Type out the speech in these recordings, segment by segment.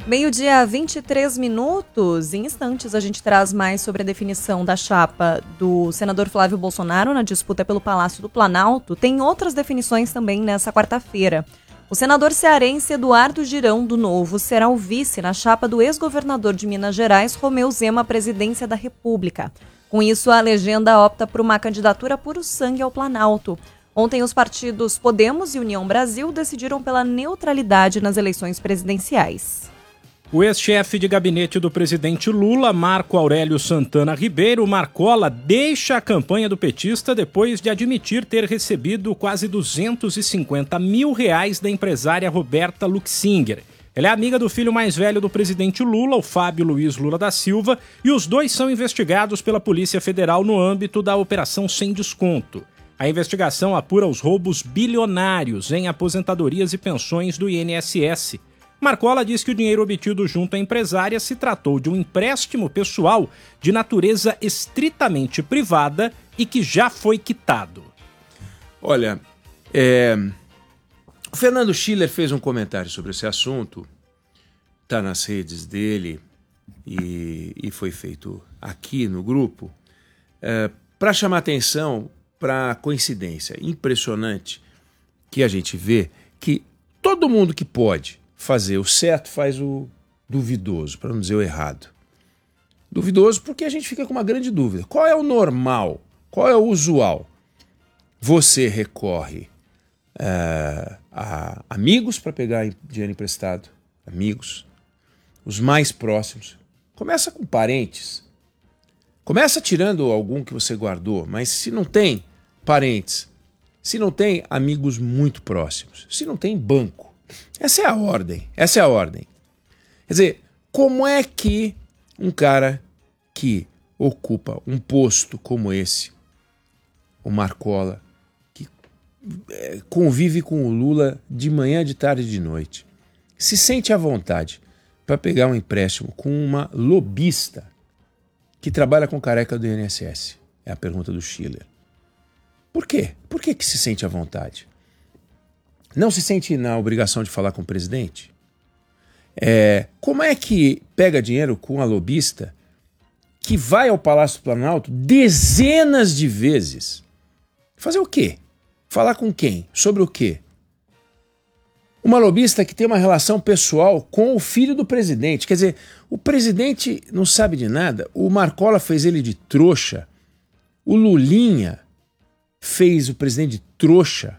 Meio-dia, 23 minutos. Em instantes, a gente traz mais sobre a definição da chapa do senador Flávio Bolsonaro na disputa pelo Palácio do Planalto. Tem outras definições também nessa quarta-feira. O senador cearense Eduardo Girão, do Novo, será o vice na chapa do ex-governador de Minas Gerais, Romeu Zema, à presidência da República. Com isso, a legenda opta por uma candidatura puro sangue ao Planalto. Ontem, os partidos Podemos e União Brasil decidiram pela neutralidade nas eleições presidenciais. O ex-chefe de gabinete do presidente Lula, Marco Aurélio Santana Ribeiro, Marcola, deixa a campanha do petista depois de admitir ter recebido quase R$250 mil da empresária Roberta Luxinger. Ela é amiga do filho mais velho do presidente Lula, o Fábio Luiz Lula da Silva, e os dois são investigados pela Polícia Federal no âmbito da Operação Sem Desconto. A investigação apura os roubos bilionários em aposentadorias e pensões do INSS. Marcola diz que o dinheiro obtido junto à empresária se tratou de um empréstimo pessoal de natureza estritamente privada e que já foi quitado. Olha, o Fernando Schiller fez um comentário sobre esse assunto, está nas redes dele e foi feito aqui no grupo, para chamar atenção para a coincidência impressionante que a gente vê que todo mundo que pode fazer o certo faz o duvidoso, para não dizer o errado. Duvidoso porque a gente fica com uma grande dúvida. Qual é o normal? Qual é o usual? Você recorre a amigos para pegar dinheiro emprestado, amigos, os mais próximos. Começa com parentes. Começa tirando algum que você guardou, mas se não tem parentes, se não tem amigos muito próximos, se não tem banco, essa é a ordem. Quer dizer, como é que um cara que ocupa um posto como esse, o Marcola, que convive com o Lula de manhã, de tarde e de noite, se sente à vontade para pegar um empréstimo com uma lobista que trabalha com careca do INSS? É a pergunta do Schiller. Por quê? Por que se sente à vontade? Não se sente na obrigação de falar com o presidente? Como é que pega dinheiro com a lobista que vai ao Palácio do Planalto dezenas de vezes? Fazer o quê? Falar com quem? Sobre o quê? Uma lobista que tem uma relação pessoal com o filho do presidente. Quer dizer, o presidente não sabe de nada. O Marcola fez ele de trouxa. O Lulinha fez o presidente de trouxa.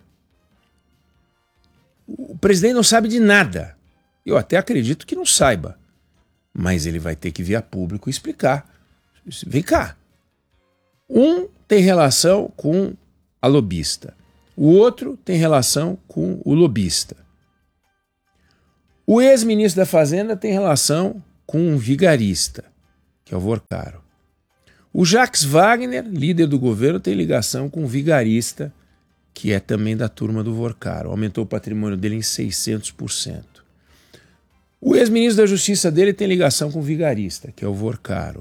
O presidente não sabe de nada. Eu até acredito que não saiba. Mas ele vai ter que vir a público explicar. Vem cá. Um tem relação com a lobista. O outro tem relação com o lobista. O ex-ministro da Fazenda tem relação com um vigarista, que é o Vorcaro. O Jacques Wagner, líder do governo, tem ligação com um vigarista, que é também da turma do Vorcaro. Aumentou o patrimônio dele em 600%. O ex-ministro da Justiça dele tem ligação com o vigarista, que é o Vorcaro.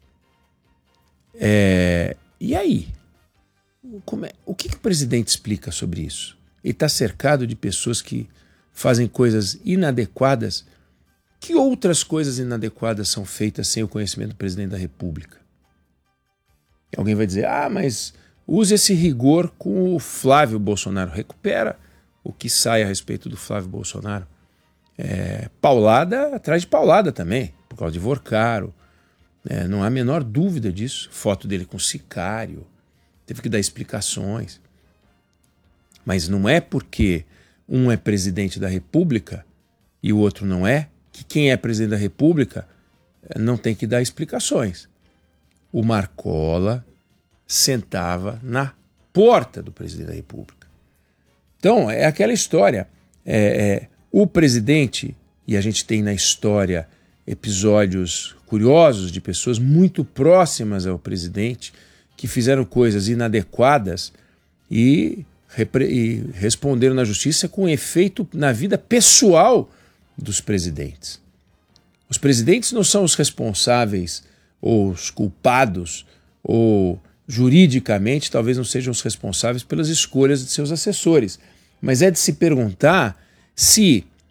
E aí? O que o presidente explica sobre isso? Ele está cercado de pessoas que fazem coisas inadequadas. Que outras coisas inadequadas são feitas sem o conhecimento do presidente da República? E alguém vai dizer, mas use esse rigor com o Flávio Bolsonaro. Recupera o que sai a respeito do Flávio Bolsonaro. Paulada atrás de paulada também, por causa de Vorcaro. Não há a menor dúvida disso. Foto dele com sicário. Teve que dar explicações. Mas não é porque um é presidente da República e o outro não é, que quem é presidente da República não tem que dar explicações. O Marcola sentava na porta do presidente da República. Então, é aquela história. O presidente, e a gente tem na história episódios curiosos de pessoas muito próximas ao presidente que fizeram coisas inadequadas e responderam na justiça com efeito na vida pessoal dos presidentes. Os presidentes não são os responsáveis ou os culpados, ou juridicamente talvez não sejam os responsáveis pelas escolhas de seus assessores. Mas é de se perguntar se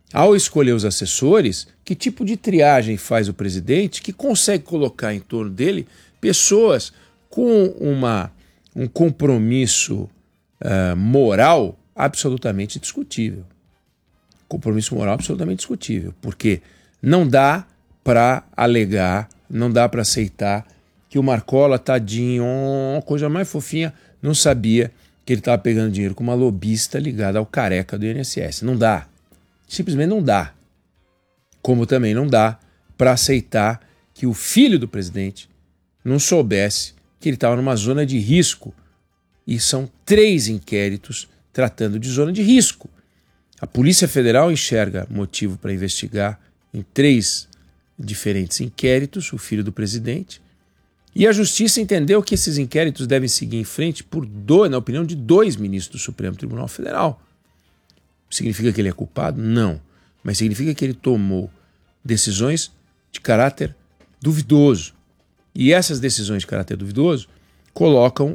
ao escolher os assessores, que tipo de triagem faz o presidente que consegue colocar em torno dele pessoas com um compromisso moral absolutamente discutível. Compromisso moral absolutamente discutível, porque não dá para alegar, não dá para aceitar que o Marcola, tadinho, coisa mais fofinha, não sabia que ele estava pegando dinheiro com uma lobista ligada ao careca do INSS. Não dá. Simplesmente não dá. Como também não dá para aceitar que o filho do presidente não soubesse que ele estava numa zona de risco. E são 3 inquéritos tratando de zona de risco. A Polícia Federal enxerga motivo para investigar em 3 diferentes inquéritos o filho do presidente. E a Justiça entendeu que esses inquéritos devem seguir em frente na opinião de 2 ministros do Supremo Tribunal Federal. Significa que ele é culpado? Não. Mas significa que ele tomou decisões de caráter duvidoso. E essas decisões de caráter duvidoso colocam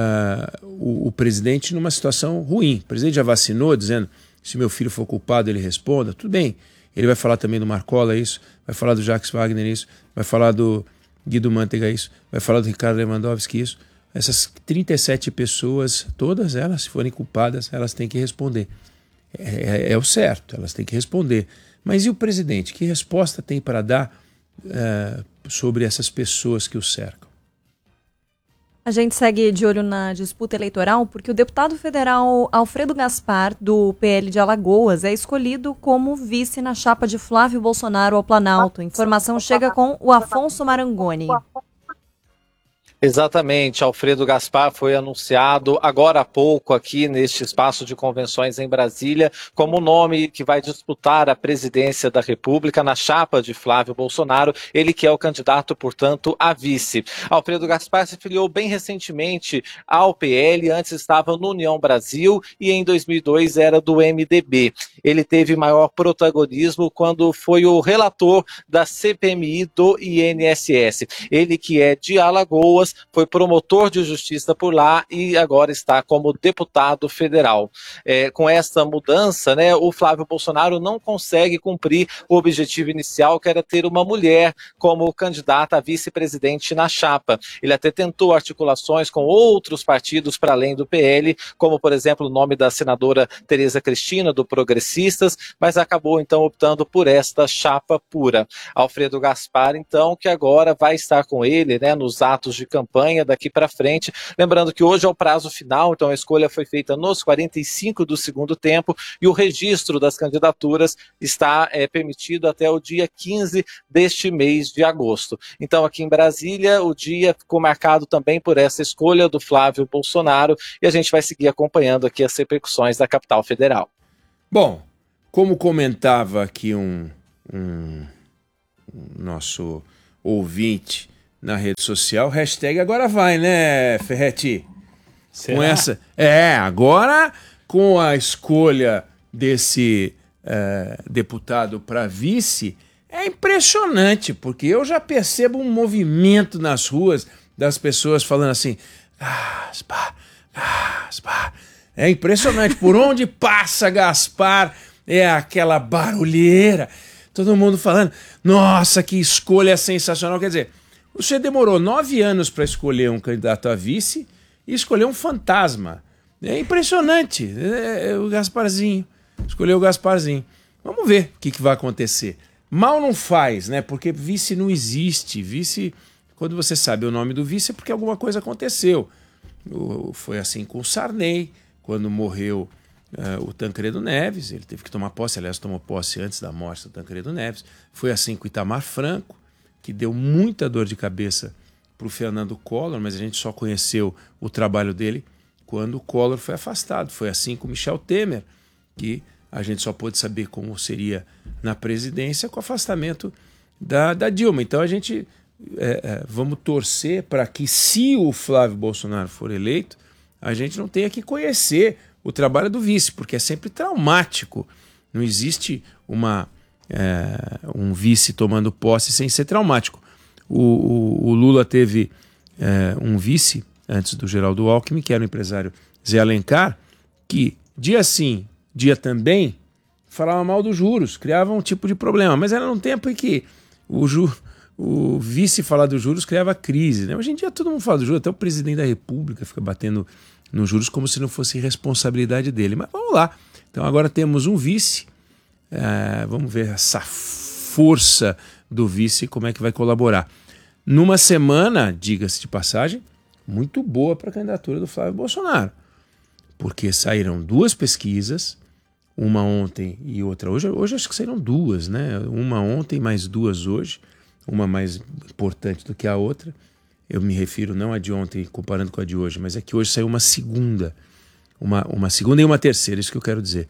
o presidente numa situação ruim. O presidente já vacinou, dizendo: se meu filho for culpado, ele responda. Tudo bem. Ele vai falar também do Marcola isso, vai falar do Jacques Wagner isso, vai falar do Guido Mantega isso, vai falar do Ricardo Lewandowski isso. Essas 37 pessoas, todas elas, se forem culpadas, elas têm que responder. É o certo, elas têm que responder. Mas e o presidente? Que resposta tem para dar sobre essas pessoas que o cercam? A gente segue de olho na disputa eleitoral porque o deputado federal Alfredo Gaspar, do PL de Alagoas, é escolhido como vice na chapa de Flávio Bolsonaro ao Planalto. A informação chega com o Afonso Marangoni. Exatamente, Alfredo Gaspar foi anunciado agora há pouco aqui neste espaço de convenções em Brasília como o nome que vai disputar a presidência da República na chapa de Flávio Bolsonaro, ele que é o candidato, portanto, a vice. Alfredo Gaspar se filiou bem recentemente ao PL, antes estava no União Brasil e em 2002 era do MDB. Ele teve maior protagonismo quando foi o relator da CPMI do INSS. Ele que é de Alagoas, foi promotor de justiça por lá e agora está como deputado federal. Com essa mudança, né, o Flávio Bolsonaro não consegue cumprir o objetivo inicial, que era ter uma mulher como candidata a vice-presidente na chapa. Ele até tentou articulações com outros partidos para além do PL, como, por exemplo, o nome da senadora Tereza Cristina, do Progressistas, mas acabou, então, optando por esta chapa pura. Alfredo Gaspar, então, que agora vai estar com ele, né, nos atos de campanha daqui para frente. Lembrando que hoje é o prazo final, então a escolha foi feita nos 45 do segundo tempo e o registro das candidaturas está permitido até o dia 15 deste mês de agosto. Então aqui em Brasília o dia ficou marcado também por essa escolha do Flávio Bolsonaro e a gente vai seguir acompanhando aqui as repercussões da capital federal. Bom, como comentava aqui um nosso ouvinte na rede social, hashtag agora vai, né, Ferretti? Será? Com essa, agora com a escolha desse deputado para vice, é impressionante, porque eu já percebo um movimento nas ruas das pessoas falando assim, Gaspar, Gaspar. É impressionante, por onde passa Gaspar, é aquela barulheira, todo mundo falando, nossa, que escolha sensacional, quer dizer, você demorou 9 anos para escolher um candidato a vice e escolher um fantasma. É impressionante. O Gasparzinho. Escolheu o Gasparzinho. Vamos ver o que vai acontecer. Mal não faz, né? Porque vice não existe. Vice, quando você sabe o nome do vice, é porque alguma coisa aconteceu. Foi assim com o Sarney, quando morreu o Tancredo Neves. Ele teve que tomar posse, aliás, tomou posse antes da morte do Tancredo Neves. Foi assim com o Itamar Franco, que deu muita dor de cabeça para o Fernando Collor, mas a gente só conheceu o trabalho dele quando o Collor foi afastado. Foi assim com Michel Temer, que a gente só pôde saber como seria na presidência com o afastamento da Dilma. Então a gente vamos torcer para que, se o Flávio Bolsonaro for eleito, a gente não tenha que conhecer o trabalho do vice, porque é sempre traumático. Não existe um vice tomando posse sem ser traumático. O Lula teve um vice antes do Geraldo Alckmin, que era o empresário Zé Alencar, que dia sim, dia também falava mal dos juros, criava um tipo de problema. Mas era num tempo em que o vice falar dos juros criava crise, né? Hoje em dia todo mundo fala dos juros, até o presidente da República fica batendo nos juros como se não fosse responsabilidade dele. Mas vamos lá. Então agora temos um vice, vamos ver essa força do vice, como é que vai colaborar. Numa semana, diga-se de passagem, muito boa para a candidatura do Flávio Bolsonaro, porque saíram 2 pesquisas, uma ontem e outra hoje. Hoje acho que saíram 2, né? Uma ontem, mais 2 hoje, uma mais importante do que a outra. Eu me refiro não a de ontem comparando com a de hoje, mas é que hoje saiu uma segunda, uma segunda e uma terceira, isso que eu quero dizer.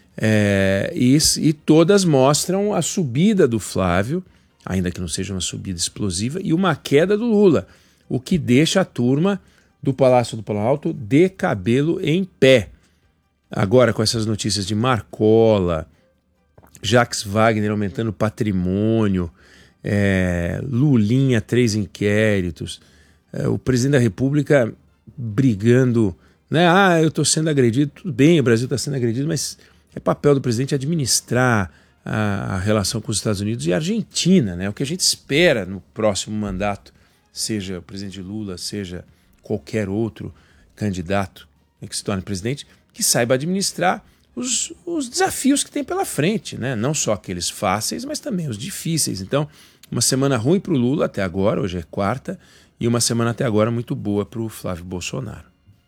E todas mostram a subida do Flávio, ainda que não seja uma subida explosiva, e uma queda do Lula, o que deixa a turma do Palácio do Planalto de cabelo em pé. Agora, com essas notícias de Marcola, Jacques Wagner aumentando patrimônio, Lulinha 3 inquéritos, o presidente da República brigando, né? Eu estou sendo agredido, tudo bem, o Brasil está sendo agredido, mas é papel do presidente administrar a relação com os Estados Unidos e a Argentina, né? O que a gente espera no próximo mandato, seja o presidente Lula, seja qualquer outro candidato que se torne presidente, que saiba administrar os desafios que tem pela frente, né? Não só aqueles fáceis, mas também os difíceis. Então, uma semana ruim para o Lula até agora, hoje é quarta, e uma semana até agora muito boa para o Flávio Bolsonaro.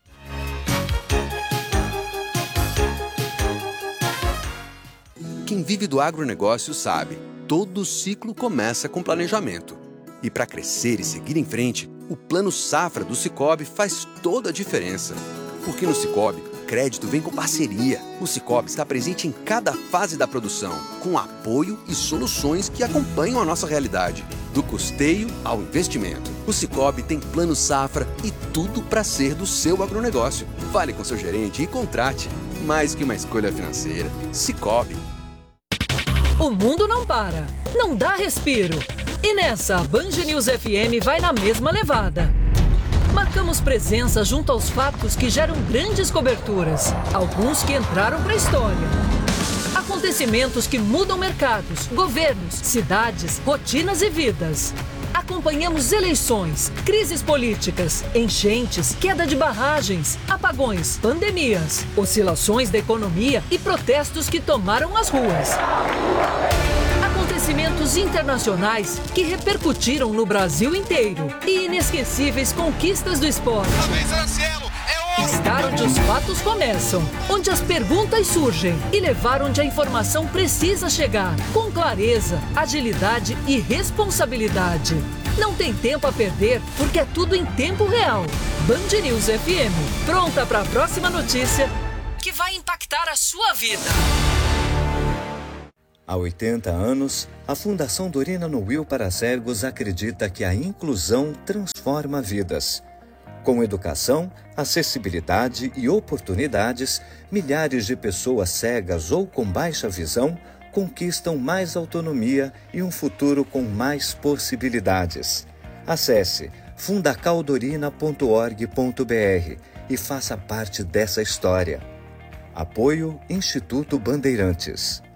Quem vive do agronegócio sabe, todo ciclo começa com planejamento. E para crescer e seguir em frente, o Plano Safra do Sicoob faz toda a diferença. Porque no Sicoob, crédito vem com parceria. O Sicoob está presente em cada fase da produção, com apoio e soluções que acompanham a nossa realidade. Do custeio ao investimento. O Sicoob tem Plano Safra e tudo para ser do seu agronegócio. Fale com seu gerente e contrate. Mais que uma escolha financeira. Sicoob. O mundo não para, não dá respiro. E nessa, a Band News FM vai na mesma levada. Marcamos presença junto aos fatos que geram grandes coberturas, alguns que entraram para a história. Acontecimentos que mudam mercados, governos, cidades, rotinas e vidas. Acompanhamos eleições, crises políticas, enchentes, queda de barragens, apagões, pandemias, oscilações da economia e protestos que tomaram as ruas. Acontecimentos internacionais que repercutiram no Brasil inteiro e inesquecíveis conquistas do esporte. Estar onde os fatos começam, onde as perguntas surgem e levar onde a informação precisa chegar, com clareza, agilidade e responsabilidade. Não tem tempo a perder, porque é tudo em tempo real. Band News FM, pronta para a próxima notícia que vai impactar a sua vida. Há 80 anos, a Fundação Dorina Noil para Cegos acredita que a inclusão transforma vidas. Com educação, acessibilidade e oportunidades, milhares de pessoas cegas ou com baixa visão conquistam mais autonomia e um futuro com mais possibilidades. Acesse fundacaldorina.org.br e faça parte dessa história. Apoio Instituto Bandeirantes.